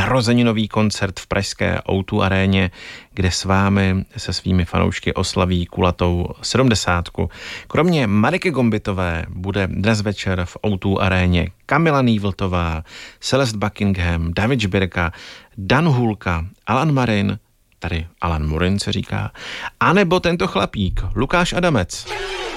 narozeninový koncert v pražské O2 aréně, kde s vámi se svými fanoušky oslaví kulatou 70. Kromě Mariky Gombitové bude dnes večer v O2 aréně Kamila Nývltová, Celeste Buckingham, David Žbirka, Dan Hůlka, Alan Marin, tady Alan Morin se říká, anebo tento chlapík, Lukáš Adamec.